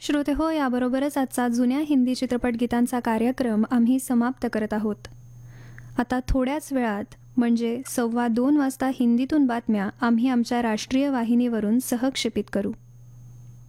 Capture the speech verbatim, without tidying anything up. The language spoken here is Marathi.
श्रोते हो, याबरोबरच आजचा जुन्या हिंदी चित्रपट गीतांचा कार्यक्रम आम्ही समाप्त करत आहोत. आता थोड्याच वेळात म्हणजे सव्वा दोन वाजता हिंदीतून बातम्या आम्ही आमच्या राष्ट्रीय वाहिनीवरून सहक्षेपित करू.